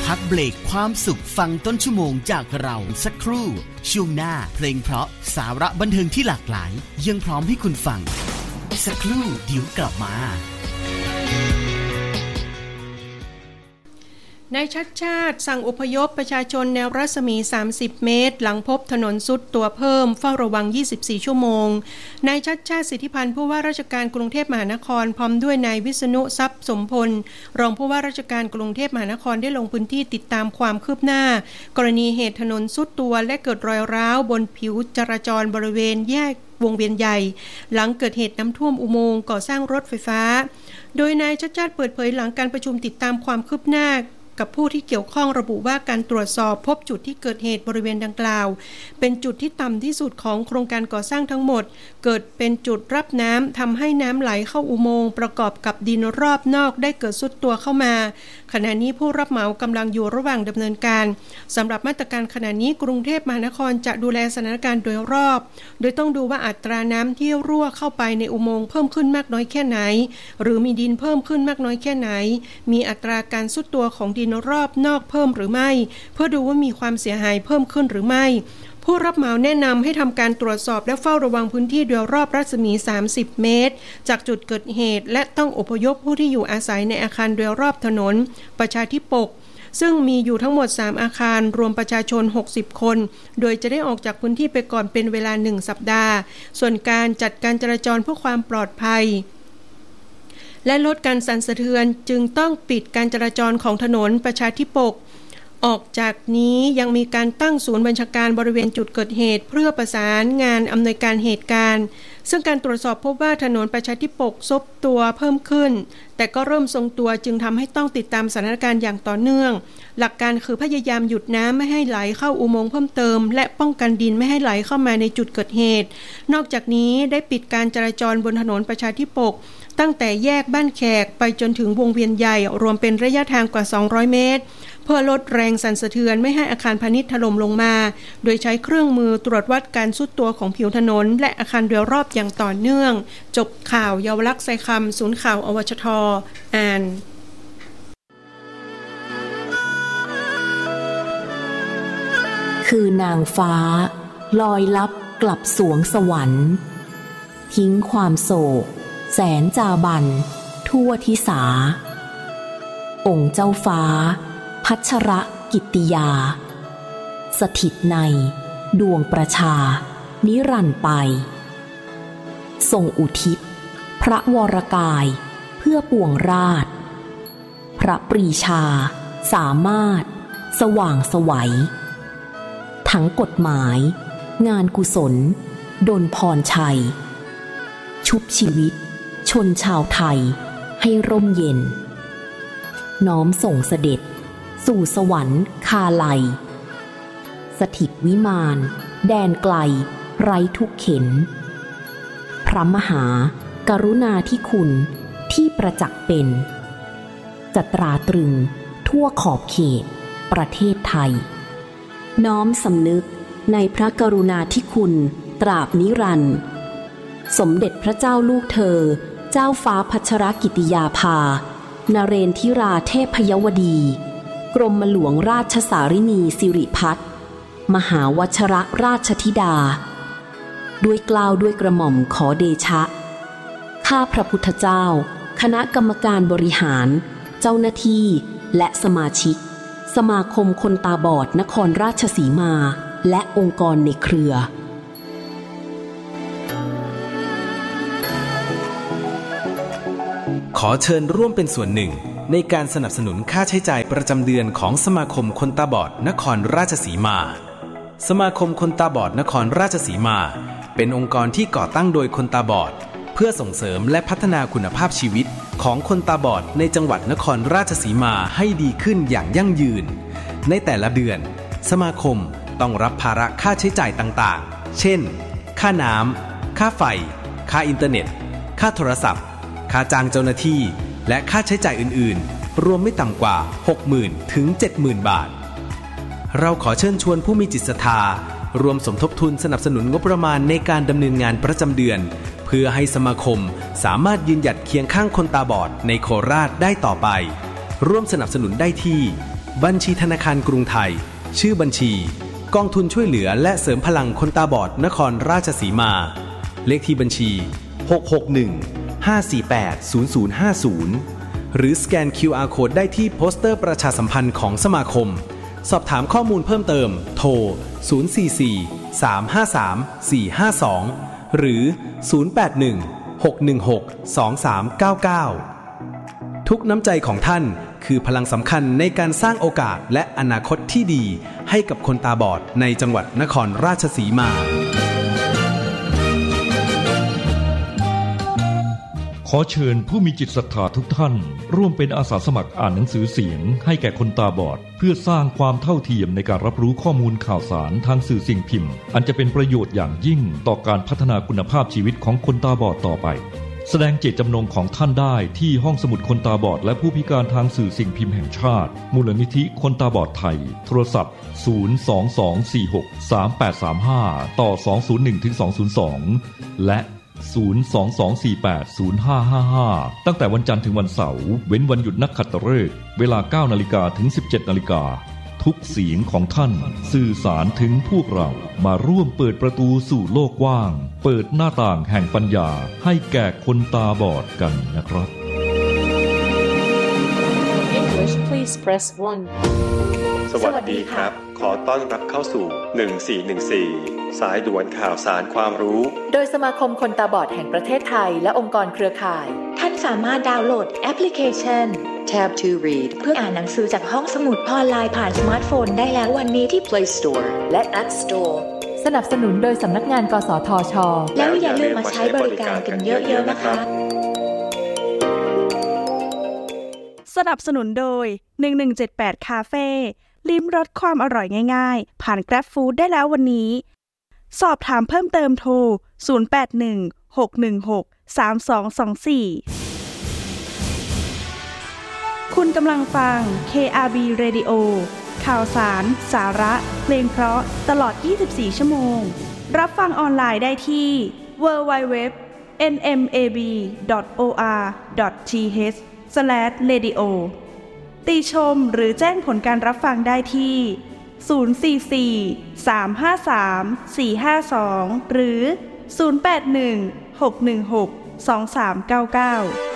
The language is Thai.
พักเบรกความสุขฟังต้นชั่วโมงจากเราสักครู่ช่วงหน้าเพลงเพราะสาระบันเทิงที่หลากหลายยังพร้อมให้คุณฟังสักครู่เดี๋ยวกลับมนายชัดชาติสั่งอพยพประชาชนแนวรัศมี30เมตรหลังพบถนนทรุดตัวเพิ่มเฝ้าระวัง24ชั่วโมงนายชัดชาติสิทธิพันธ์ผู้ว่าราชการกรุงเทพมหานครพร้อมด้วยนายวิษณุทรัพย์สมพลรองผู้ว่าราชการกรุงเทพมหานครได้ลงพื้นที่ติดตามความคืบหน้ากรณีเหตุถนนทรุดตัวและเกิดรอยร้าวบนผิวจราจรบริเวณแยกวงเวียนใหญ่หลังเกิดเหตุน้ำท่วมอุโมงค์ก่อสร้างรถไฟฟ้าโดยนายชัดชาติเปิดเผยหลังการประชุมติดตามความคืบหน้ากับผู้ที่เกี่ยวข้องระบุว่าการตรวจสอบพบจุดที่เกิดเหตุบริเวณดังกล่าวเป็นจุดที่ต่ำที่สุดของโครงการก่อสร้างทั้งหมดเกิดเป็นจุดรับน้ำทำให้น้ำไหลเข้าอุโมงค์ประกอบกับดินรอบนอกได้เกิดทรุดตัวเข้ามาขณะนี้ผู้รับเหมากำลังอยู่ระหว่างดำเนินการสำหรับมาตรการขณะนี้กรุงเทพมหานครจะดูแลสถานการณ์โดยรอบโดยต้องดูว่าอัตราน้ำที่รั่วเข้าไปในอุโมงค์เพิ่มขึ้นมากน้อยแค่ไหนหรือมีดินเพิ่มขึ้นมากน้อยแค่ไหนมีอัตราการทรุดตัวของดินรอบนอกเพิ่มหรือไม่เพื่อดูว่ามีความเสียหายเพิ่มขึ้นหรือไม่ผู้รับเหมาแนะนำให้ทำการตรวจสอบและเฝ้าระวังพื้นที่โดยรอบรัศมี30เมตรจากจุดเกิดเหตุและต้องอพยพผู้ที่อยู่อาศัยในอาคารโดยรอบถนนประชาธิปกซึ่งมีอยู่ทั้งหมด3อาคารรวมประชาชน60คนโดยจะได้ออกจากพื้นที่ไปก่อนเป็นเวลา1สัปดาห์ส่วนการจัดการจราจรเพื่อความปลอดภัยและลดการสั่นสะเทือนจึงต้องปิดการจราจรของถนนประชาธิปกออกจากนี้ยังมีการตั้งศูนย์บัญชาการบริเวณจุดเกิดเหตุเพื่อประสานงานอำนวยการเหตุการณ์ซึ่งการตรวจสอบพบว่าถนนประชาธิปกซุดตัวเพิ่มขึ้นแต่ก็เริ่มทรงตัวจึงทำให้ต้องติดตามสถานการณ์อย่างต่อเนื่องหลักการคือพยายามหยุดน้ำไม่ให้ไหลเข้าอุโมงค์เพิ่มเติมและป้องกันดินไม่ให้ไหลเข้ามาในจุดเกิดเหตุนอกจากนี้ได้ปิดการจราจรบนถนนประชาธิปกตั้งแต่แยกบ้านแขกไปจนถึงวงเวียนใหญ่รวมเป็นระยะทางกว่า200เมตรเพื่อลดแรงสั่นสะเทือนไม่ให้อาคารพาณิชย์ถล่มลงมาโดยใช้เครื่องมือตรวจวัดการทรุดตัวของผิวถนนและอาคารโดยรอบอย่างต่อเนื่องจบข่าวเยาวลักษณ์ไซคำศูนย์ข่าวอวชท.อ่านคือนางฟ้าลอยลับกลับสวงสวรรค์ทิ้งความโศกแสนจาบันทั่วทิสาองค์เจ้าฟ้าพัชรกิตติยาสถิตในดวงประชานิรันดร์ไปทรงอุทิศพระวรกายเพื่อปวงราชพระปรีชาสามารถสว่างไสวทั้งกฎหมายงานกุศลดลพรชัยชุบชีวิตชนชาวไทยให้ร่มเย็นน้อมส่งเสด็จสู่สวรรค์คาไลสถิตวิมานแดนไกลไร้ทุกเข็ญพระมหากรุณาธิคุณที่ประจักษ์เป็นจะตราตรึงทั่วขอบเขตประเทศไทยน้อมสำนึกในพระกรุณาธิคุณตราบนิรันดร์สมเด็จพระเจ้าลูกเธอเจ้าฟ้าพัชรกิติยาภานเรนทิราเทพยวดีกรมหลวงราชสารินีสิริพัฒน์มหาวชรราชธิดาด้วยเกล้าด้วยกระหม่อมขอเดชะข้าพระพุทธเจ้าคณะกรรมการบริหารเจ้าหน้าที่และสมาชิกสมาคมคนตาบอดนครราชสีมาและองค์กรในเครือขอเชิญร่วมเป็นส่วนหนึ่งในการสนับสนุนค่าใช้จ่ายประจำเดือนของสมาคมคนตาบอดนครราชสีมาสมาคมคนตาบอดนครราชสีมาเป็นองค์กรที่ก่อตั้งโดยคนตาบอดเพื่อส่งเสริมและพัฒนาคุณภาพชีวิตของคนตาบอดในจังหวัดนครราชสีมาให้ดีขึ้นอย่างยั่งยืนในแต่ละเดือนสมาคมต้องรับภาระค่าใช้จ่ายต่างๆเช่นค่าน้ำค่าไฟค่าอินเทอร์เน็ตค่าโทรศัพท์ค่าจ้างเจ้าหน้าที่และค่าใช้จ่ายอื่นๆรวมไม่ต่ำกว่า 60,000 ถึง 70,000 บาทเราขอเชิญชวนผู้มีจิตศรัทธารวมสมทบทุนสนับสนุนงบประมาณในการดำเนินงานประจำเดือนเพื่อให้สมาคมสามารถยืนหยัดเคียงข้างคนตาบอดในโคราชได้ต่อไปร่วมสนับสนุนได้ที่บัญชีธนาคารกรุงไทยชื่อบัญชีกองทุนช่วยเหลือและเสริมพลังคนตาบอดนครราชสีมาเลขที่บัญชี661-548-0050หรือสแกน QR Code ได้ที่โปสเตอร์ประชาสัมพันธ์ของสมาคมสอบถามข้อมูลเพิ่มเติมโทร044-353-452หรือ081-616-2399ทุกน้ำใจของท่านคือพลังสำคัญในการสร้างโอกาสและอนาคตที่ดีให้กับคนตาบอดในจังหวัดนครราชสีมาขอเชิญผู้มีจิตศรัทธาทุกท่านร่วมเป็นอาสาสมัครอ่านหนังสือเสียงให้แก่คนตาบอดเพื่อสร้างความเท่าเทียมในการรับรู้ข้อมูลข่าวสารทางสื่อสิ่งพิมพ์อันจะเป็นประโยชน์อย่างยิ่งต่อการพัฒนาคุณภาพชีวิตของคนตาบอดต่อไปแสดงเจตจำนงของท่านได้ที่ห้องสมุดคนตาบอดและผู้พิการทางสื่อสิ่งพิมพ์แห่งชาติมูลนิธิคนตาบอดไทยโทรศัพท์022463835ต่อ201-202และ022480555ตั้งแต่วันจันทร์ถึงวันเสาร์เว้นวันหยุดนักขัตฤกษ์เวลา 9:00 นถึง 17:00 นทุกเสียงของท่านสื่อสารถึงพวกเรามาร่วมเปิดประตูสู่โลกกว้างเปิดหน้าต่างแห่งปัญญาให้แก่คนตาบอดกันนะครับ English please press 1 สวัสดีครับขอต้อนรับเข้าสู่1414สายด่วนข่าวสารความรู้โดยสมาคมคนตาบอดแห่งประเทศไทยและองค์กรเครือข่ายท่านสามารถดาวน์โหลดแอปพลิเคชัน Tab to Read เพื่ออ่านหนังสือจากห้องสมุดออนไลน์ผ่านสมาร์ทโฟนได้แล้ววันนี้ที่ Play Store และ App Store สนับสนุนโดยสำนักงานกสทช. แล้วอย่าลืมมาใช้บริการกันเยอะๆนะคะสนับสนุนโดย1178คาเฟ่ลิ้มรสความอร่อยง่ายๆผ่าน Grab Food ได้แล้ววันนี้สอบถามเพิ่มเติมโทร0816163224คุณกำลังฟัง KRB Radio ข่าวสารสาระเพลงเพราะตลอด24ชั่วโมงรับฟังออนไลน์ได้ที่ www.nmab.or.th/radio ติชมหรือแจ้งผลการรับฟังได้ที่044-353-452หรือ081-616-2399